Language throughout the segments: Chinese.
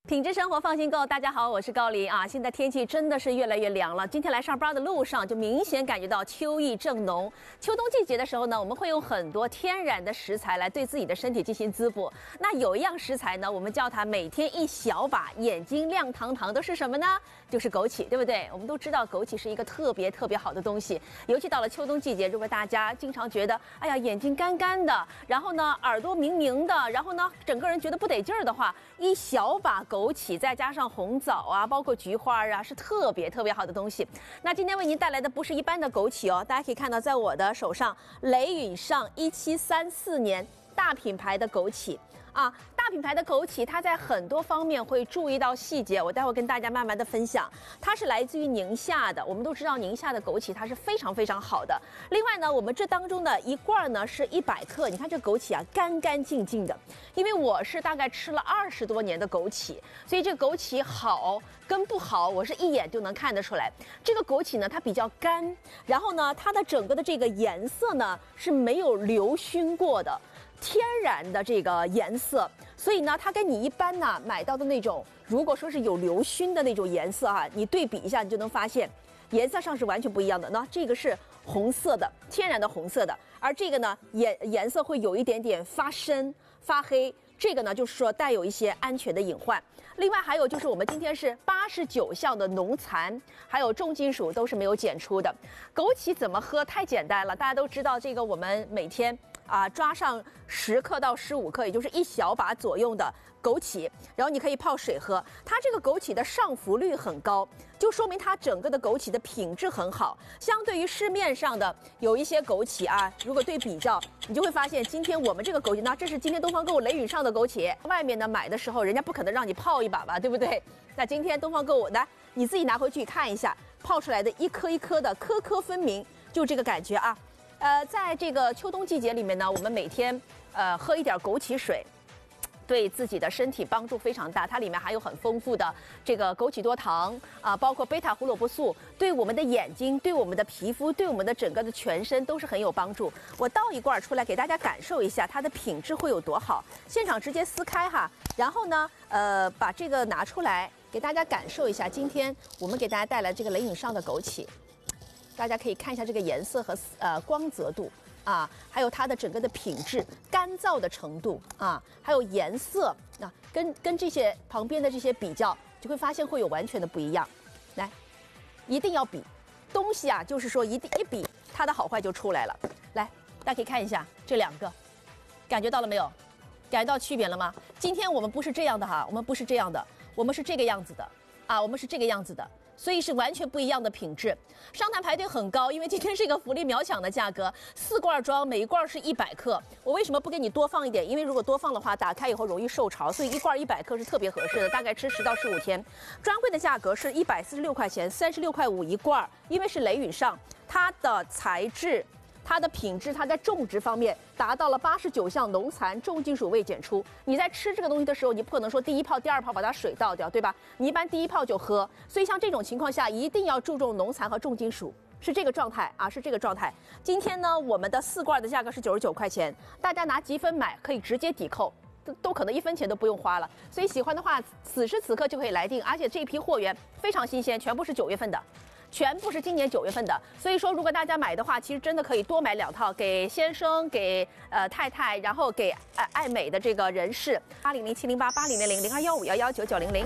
品质生活放心购，大家好，我是高琳啊。现在天气真的是越来越凉了，今天来上班的路上就明显感觉到秋意正浓。秋冬季节的时候呢，我们会用很多天然的食材来对自己的身体进行滋补。那有一样食材呢，我们叫它每天一小把，眼睛亮堂堂的是什么呢？就是枸杞，对不对？我们都知道枸杞是一个特别好的东西，尤其到了秋冬季节，如果大家经常觉得，哎呀眼睛干干的，然后呢耳朵明明的，然后呢整个人觉得不得劲儿的话，一小把枸杞再加上红枣啊，包括菊花啊，是特别好的东西。那今天为您带来的不是一般的枸杞哦，大家可以看到在我的手上，雷允上1734年大品牌的枸杞。啊，大品牌的枸杞，它在很多方面会注意到细节，我待会跟大家慢慢的分享。它是来自于宁夏的，我们都知道宁夏的枸杞它是非常好的。另外呢，我们这当中的一罐呢是100克，你看这枸杞啊，干净的。因为我是大概吃了20多年的枸杞，所以这个枸杞好跟不好，我是一眼就能看得出来。这个枸杞呢，它比较干，然后呢，它的整个的这个颜色呢是没有流熏过的。天然的这个颜色，所以呢，它跟你一般呢买到的那种，如果说是有流熏的那种颜色哈，你对比一下，你就能发现颜色上是完全不一样的。那这个是红色的，天然的红色的，而这个呢颜色会有一点点发深发黑。这个呢，就是说带有一些安全的隐患。另外还有就是我们今天是89项的农残，还有重金属都是没有检出的。枸杞怎么喝？太简单了，大家都知道这个我们每天抓上10克到15克，也就是一小把左右的枸杞，然后你可以泡水喝。它这个枸杞的上浮率很高，就说明它整个的枸杞的品质很好。相对于市面上的有一些枸杞啊，如果对比较，你就会发现今天我们这个枸杞，那这是今天东方购物雷允上的枸杞，外面呢买的时候人家不可能让你泡一把吧，对不对？那今天东方购物来，你自己拿回去看一下，泡出来的一颗一颗的，颗颗分明，就这个感觉啊。在这个秋冬季节里面呢，我们每天喝一点枸杞水，对自己的身体帮助非常大。它里面含有很丰富的这个枸杞多糖啊，包括贝塔胡萝卜素，对我们的眼睛、对我们的皮肤、对我们的整个的全身都是很有帮助。我倒一罐出来给大家感受一下它的品质会有多好。现场直接撕开哈，然后呢，把这个拿出来给大家感受一下。今天我们给大家带来这个雷允上的枸杞。大家可以看一下这个颜色和光泽度啊，还有它的整个的品质、干燥的程度啊，还有颜色啊，跟这些旁边的这些比较，就会发现会有完全的不一样。来，一定要比东西啊，就是说一比，它的好坏就出来了。来，大家可以看一下这2个，感觉到了没有？感觉到区别了吗？今天我们不是这样的哈，我们不是这样的，我们是这个样子的啊，我们是这个样子的。所以是完全不一样的品质，商谈排队很高，因为今天是一个福利秒抢的价格，4罐装，每一罐是100克。我为什么不给你多放一点？因为如果多放的话，打开以后容易受潮，所以一罐100克是特别合适的，大概吃10到15天。专柜的价格是146块钱，36块5一罐，因为是雷允上，它的材质。它的品质，它在种植方面达到了89项农残重金属未检出。你在吃这个东西的时候，你不可能说第一泡、第2泡把它水倒掉，对吧？你一般第1泡就喝。所以像这种情况下，一定要注重农残和重金属，是这个状态啊，是这个状态。今天呢，我们的4罐的价格是99块钱，大家拿积分买可以直接抵扣。都可能1分钱都不用花了，所以喜欢的话，此时此刻就可以来订，而且这批货源非常新鲜，全部是9月份的。全部是今年9月份的，所以说如果大家买的话，其实真的可以多买2套，给先生、给太太，然后给爱美的这个人士。800-708-8000-0215-119-900。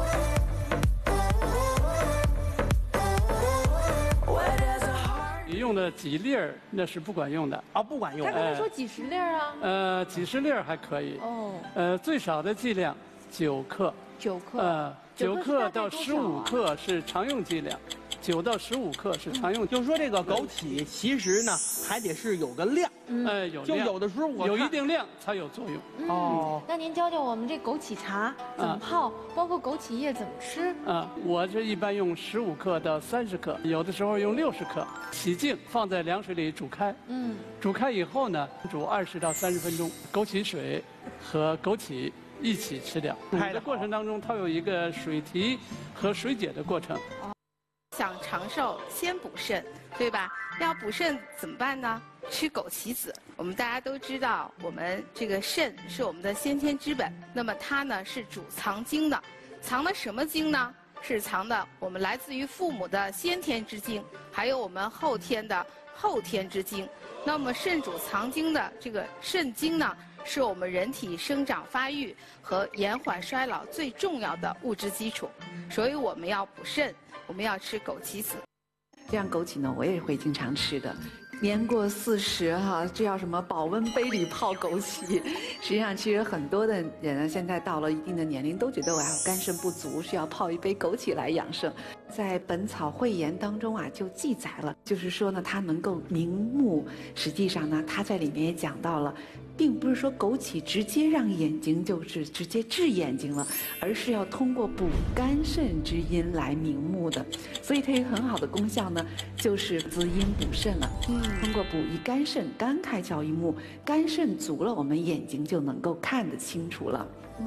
你用的几粒儿那是不管用的啊，不管用。 他刚才说几十粒儿啊？ 几十粒儿还可以。 哦。 最少的剂量9克。 9克。 9克到15克是常用剂量，9到15克是常用。 就是说这个枸杞其实呢还得是有个量， 有量， 就有的时候有一定量才有作用。 哦，那您教教我们这枸杞茶怎么泡，包括枸杞叶怎么吃？ 我这一般用15克到30克，有的时候用60克，洗净放在凉水里煮开。煮开以后呢，煮20到30分钟，枸杞水和枸杞一起吃掉。煮的过程当中，它有一个水提和水解的过程。 想长寿，先补肾，对吧？要补肾怎么办呢？吃枸杞子。我们大家都知道，我们这个肾是我们的先天之本，那么它呢是主藏精的。 藏的什么精呢？是藏的我们来自于父母的先天之精，还有我们后天的后天之精。那么肾主藏精的这个肾精呢，是我们人体生长发育和延缓衰老最重要的物质基础，所以我们要补肾，我们要吃枸杞子。 这样枸杞呢，我也会经常吃的。年过40哈，这叫什么保温杯里泡枸杞。实际上，其实很多的人呢，现在到了一定的年龄，都觉得我肝肾不足，需要泡一杯枸杞来养生。在《本草汇言》当中啊，就记载了，就是说呢，它能够明目。实际上呢，它在里面也讲到了，并不是说枸杞直接让眼睛就是直接治眼睛了，而是要通过补肝肾之阴来明目的。所以它有很好的功效呢，就是滋阴补肾了。通过补益肝肾，肝开窍益目，肝肾足了，我们眼睛就能够看得清楚了。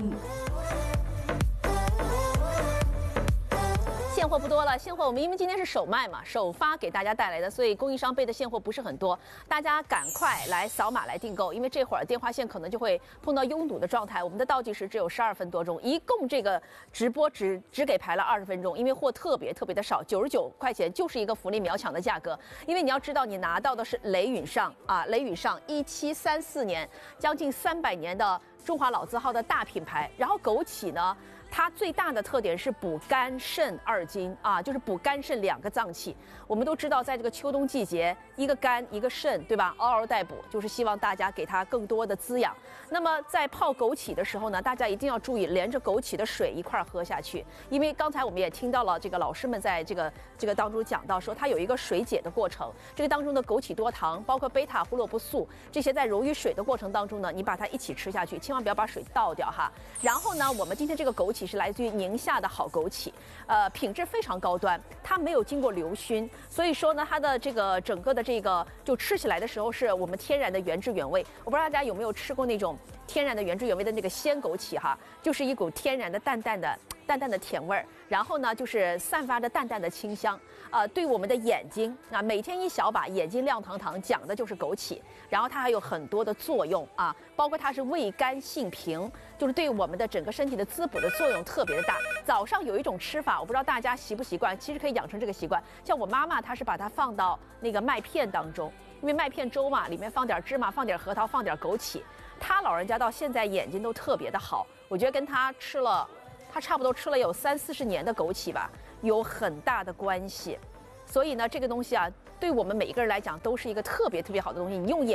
现货不多了，现货我们因为今天是首卖嘛，首发给大家带来的，所以供应商备的现货不是很多，大家赶快来扫码来订购，因为这会儿电话线可能就会碰到拥堵的状态。我们的倒计时只有12分多钟，一共这个直播只给排了20分钟，因为货特别的少，99块钱就是一个福利秒抢的价格。因为你要知道，你拿到的是雷允上1734年，将近300年的中华老字号的大品牌，然后枸杞呢，它最大的特点是补肝肾2精啊，就是补肝肾2个脏器。我们都知道，在这个秋冬季节，一个肝一个肾，对吧？嗷嗷待哺，就是希望大家给它更多的滋养。那么在泡枸杞的时候呢，大家一定要注意连着枸杞的水一块喝下去，因为刚才我们也听到了这个老师们在这个当中讲到说，它有一个水解的过程。这个当中的枸杞多糖，包括贝塔胡萝卜素这些，在溶于水的过程当中呢，你把它一起吃下去，千万不要把水倒掉哈。然后呢，我们今天这个枸杞是来自于宁夏的好枸杞，品质非常高端，它没有经过流熏，所以说呢，它的这个整个的这个就吃起来的时候是我们天然的原汁原味。我不知道大家有没有吃过那种天然的原汁原味的那个鲜枸杞哈，就是一股天然的淡淡的甜味儿，然后呢就是散发着淡淡的清香，对我们的眼睛啊，每天一小把，眼睛亮堂堂，讲的就是枸杞。然后它还有很多的作用啊，包括它是味甘性平，就是对我们的整个身体的滋补的作用特别的大。早上有一种吃法，我不知道大家习不习惯，其实可以养成这个习惯。像我妈妈，她是把它放到那个麦片当中，因为麦片粥嘛，里面放点芝麻，放点核桃，放点枸杞。她老人家到现在眼睛都特别的好，我觉得跟她差不多吃了有30-40年的枸杞吧，有很大的关系。所以呢，这个东西啊，对我们每一个人来讲都是一个特别好的东西。你用眼